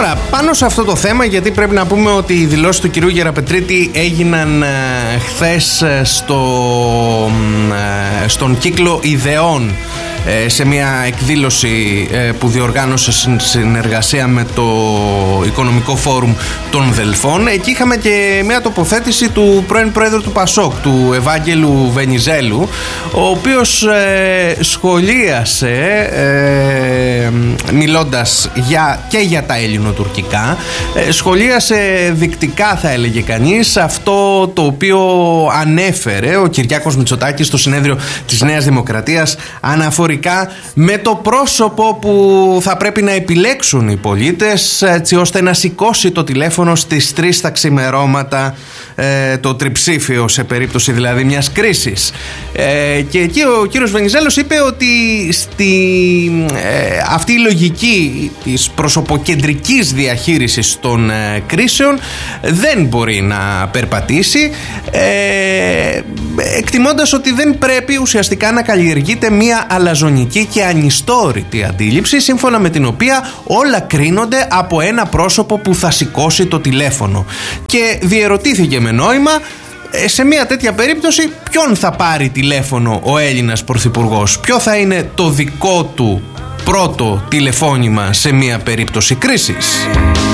Τώρα, πάνω σε αυτό το θέμα, γιατί πρέπει να πούμε ότι οι δηλώσεις του κυρίου Γεραπετρίτη έγιναν χθες στον κύκλο ιδεών, σε μια εκδήλωση που διοργάνωσε συνεργασία με το Οικονομικό Φόρουμ των Δελφών. Εκεί είχαμε και μια τοποθέτηση του πρώην πρόεδρου του ΠΑΣΟΚ, του Ευάγγελου Βενιζέλου, ο οποίος σχολίασε, μιλώντας και για τα ελληνοτουρκικά, σχολίασε δεικτικά, θα έλεγε κανείς, αυτό το οποίο ανέφερε ο Κυριάκος Μητσοτάκης στο συνέδριο της Νέας Δημοκρατίας αναφορικά με το πρόσωπο που θα πρέπει να επιλέξουν οι πολίτες, έτσι ώστε να σηκώσει το τηλέφωνο στις 3 τα ξημερώματα, το τριψήφιο, σε περίπτωση δηλαδή μιας κρίσης. Και εκεί ο κύριος Βενιζέλος είπε ότι αυτή η λογική της προσωποκεντρικής διαχείρισης των κρίσεων δεν μπορεί να περπατήσει, εκτιμώντας ότι δεν πρέπει ουσιαστικά να καλλιεργείται μια αλαζονική και ανιστόρητη αντίληψη, σύμφωνα με την οποία όλα κρίνονται από ένα πρόσωπο που θα σηκώσει το τηλέφωνο. Και διερωτήθηκε με νόημα, σε μια τέτοια περίπτωση, ποιον θα πάρει τηλέφωνο ο Έλληνας πρωθυπουργός, ποιο θα είναι το δικό του πρώτο τηλεφώνημα σε μια περίπτωση κρίσης.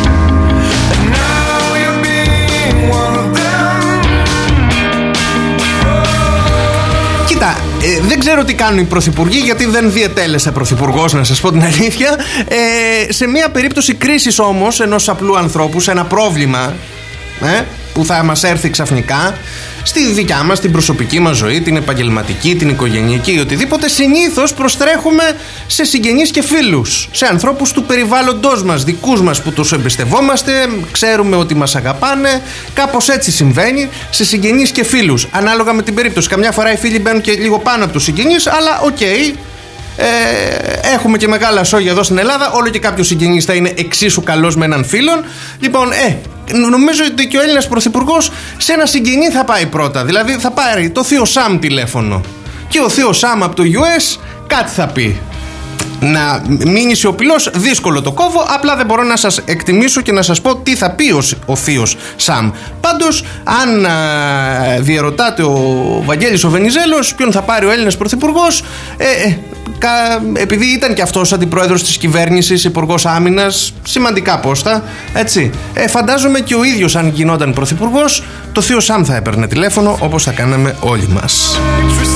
Κοίτα, δεν ξέρω τι κάνουν οι πρωθυπουργοί, γιατί δεν διετέλεσα πρωθυπουργός, να σας πω την αλήθεια. Σε μια περίπτωση κρίσης όμως, ενός απλού ανθρώπου, σε ένα πρόβλημα που θα μας έρθει ξαφνικά στη δικιά μας, την προσωπική μας ζωή, την επαγγελματική, την οικογενειακή ή οτιδήποτε, συνήθως προστρέχουμε σε συγγενείς και φίλους, σε ανθρώπους του περιβάλλοντος μας, δικούς μας, που τους εμπιστευόμαστε, ξέρουμε ότι μας αγαπάνε. Κάπως έτσι συμβαίνει, σε συγγενείς και φίλους, ανάλογα με την περίπτωση. Καμιά φορά οι φίλοι μπαίνουν και λίγο πάνω από τους συγγενείς, αλλά οκ. Έχουμε και μεγάλα σόγια εδώ στην Ελλάδα. Όλο και κάποιος συγγενής θα είναι εξίσου καλός με έναν φίλον. Λοιπόν, νομίζω ότι και ο Έλληνας πρωθυπουργός σε ένα συγγενή θα πάει πρώτα. Δηλαδή θα πάρει το θείο Σαμ τηλέφωνο, και ο θείος Σαμ από το US κάτι θα πει. Να μείνει σιωπηλός, δύσκολο το κόβω. Απλά δεν μπορώ να σας εκτιμήσω και να σας πω τι θα πει ο θείος Σαμ. Πάντως, αν διερωτάτε ο Βαγγέλης ο Βενιζέλος ποιον θα πάρει ο Έλληνας πρωθυπουργός, επειδή ήταν και αυτός αντιπρόεδρος της κυβέρνησης, υπουργός άμυνας, σημαντικά πόστα, έτσι, φαντάζομαι και ο ίδιος, αν γινόταν πρωθυπουργός, το θείο Σαμ θα έπαιρνε τηλέφωνο, όπως θα κάναμε όλοι μας.